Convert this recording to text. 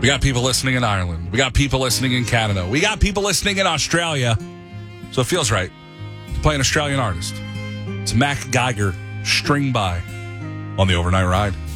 We got people listening in Ireland. We got people listening in Canada. We got people listening in Australia. So it feels right to play an Australian artist. It's Mac Geiger, String By, on the Overnight Ride.